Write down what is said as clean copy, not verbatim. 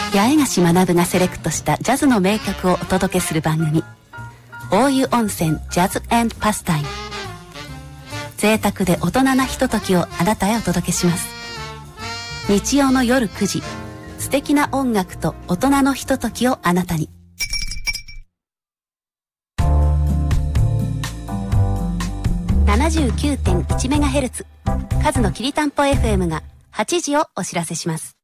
八重樫学がセレクトしたジャズの名曲をお届けする番組、大湯温泉ジャズ&パスタイム。贅沢で大人なひとときをあなたへお届けします。日曜の夜9時、素敵な音楽と大人のひとときをあなたに。79.1MHz 数のきりたんぽ FM が8時をお知らせします。